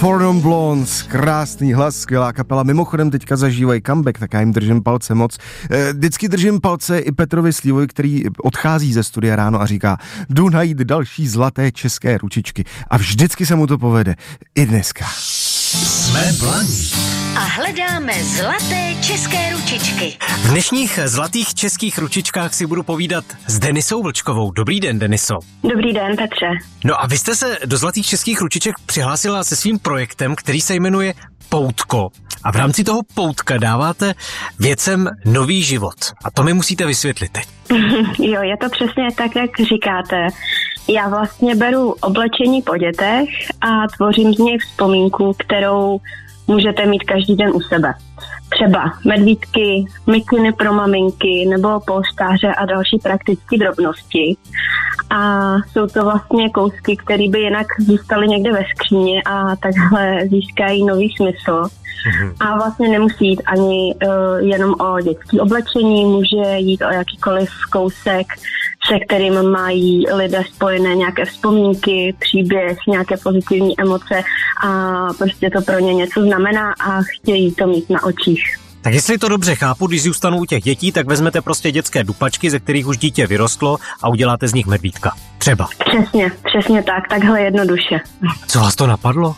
Four Non Blondes, krásný hlas, skvělá kapela. Mimochodem teďka zažívají comeback, tak já jim držím palce moc. Vždycky držím palce i Petrovi Slívovi, který odchází ze studia ráno a říká, jdu najít další zlaté české ručičky. A vždycky se mu to povede. I dneska. Jsme Blaník a hledáme zlaté české ručičky. V dnešních zlatých českých ručičkách si budu povídat s Denisou Vlčkovou. Dobrý den, Deniso. Dobrý den, Petře. No a vy jste se do zlatých českých ručiček přihlásila se svým projektem, který se jmenuje Poutko. A v rámci toho poutka dáváte věcem nový život. A to mi musíte vysvětlit teď. Jo, je to přesně tak, jak říkáte. Já vlastně beru oblečení po dětech a tvořím z něj vzpomínku, kterou můžete mít každý den u sebe. Třeba medvídky, mikiny pro maminky nebo polštáře a další praktické drobnosti. A jsou to vlastně kousky, které by jinak zůstaly někde ve skříni a takhle získají nový smysl. A vlastně nemusí jít ani jenom o dětské oblečení, může jít o jakýkoliv kousek, se kterým mají lidé spojené nějaké vzpomínky, příběh, nějaké pozitivní emoce a prostě to pro ně něco znamená a chtějí to mít na očích. Tak jestli to dobře chápu, když zůstanu u těch dětí, tak vezmete prostě dětské dupačky, ze kterých už dítě vyrostlo a uděláte z nich medvídka. Třeba. Přesně tak, takhle jednoduše. Co vás to napadlo?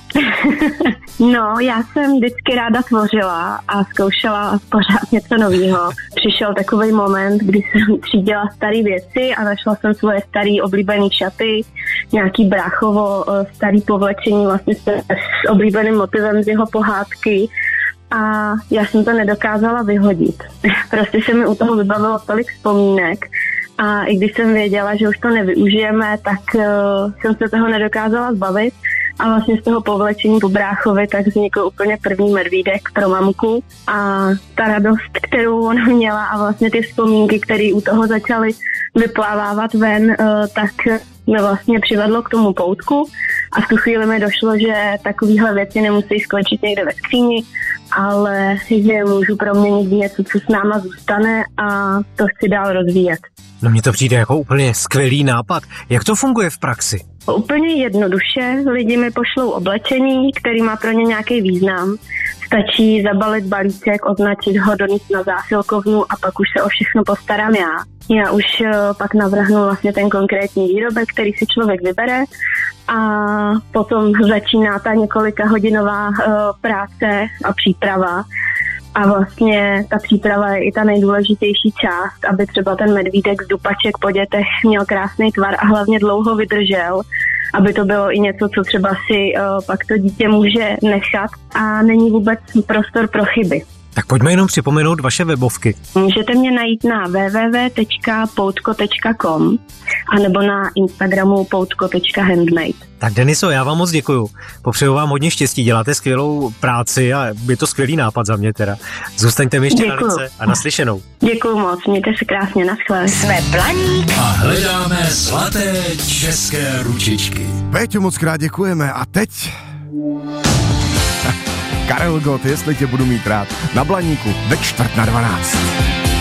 No, já jsem vždycky ráda tvořila a zkoušela pořád něco nového. Přišel takový moment, kdy jsem třídila staré věci a našla jsem svoje staré oblíbené šaty, nějaký bráchovo starý povlečení vlastně s oblíbeným motivem z jeho pohádky. A já jsem to nedokázala vyhodit. Prostě se mi u toho vybavilo tolik vzpomínek a i když jsem věděla, že už to nevyužijeme, tak jsem se toho nedokázala zbavit a vlastně z toho povlečení po bráchovi tak vznikl úplně první medvídek pro mamku a ta radost, kterou ona měla a vlastně ty vzpomínky, které u toho začaly vyplávávat ven, tak mě vlastně přivedlo k tomu poutku a v tu chvíli mi došlo, že takovýhle věci nemusí skončit někde ve skříni, ale že můžu proměnit něco, co s náma zůstane a to chci dál rozvíjet. No mně to přijde jako úplně skvělý nápad. Jak to funguje v praxi? Úplně jednoduše. Lidi mi pošlou oblečení, který má pro ně nějaký význam. Stačí zabalit balíček, označit ho, donést na zásilkovnu a pak už se o všechno postarám já. Já už pak navrhnu vlastně ten konkrétní výrobek, který si člověk vybere a potom začíná ta několikahodinová práce a příprava. A vlastně ta příprava je i ta nejdůležitější část, aby třeba ten medvídek z dupaček po dětech měl krásný tvar a hlavně dlouho vydržel, aby to bylo i něco, co třeba si pak to dítě může nechat a není vůbec prostor pro chyby. Tak pojďme jenom připomenout vaše webovky. Můžete mě najít na www.poutko.com anebo na Instagramu poutko.handmade. Tak Deniso, já vám moc děkuju. Popřeju vám hodně štěstí, děláte skvělou práci a je to skvělý nápad za mě teda. Zůstaňte mi ještě na ruce a naslyšenou. Děkuju moc, mějte se krásně, naschle. Jsme Blaník a hledáme zlaté české ručičky. Péťo, moc krát děkujeme a teď... Karel Gott, jestli tě budu mít rád, na Blaníku ve 11:45.